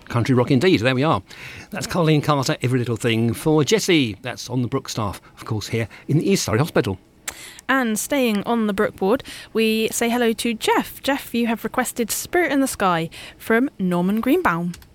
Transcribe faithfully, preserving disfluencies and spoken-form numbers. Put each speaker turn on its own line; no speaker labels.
Country rock indeed. There we are. That's Colleen Carter, Every Little Thing for Jessie. That's on the Brook staff, of course, here in the East Surrey Hospital.
And staying on the Brook board, we say hello to Jeff. Jeff, you have requested Spirit in the Sky from Norman Greenbaum.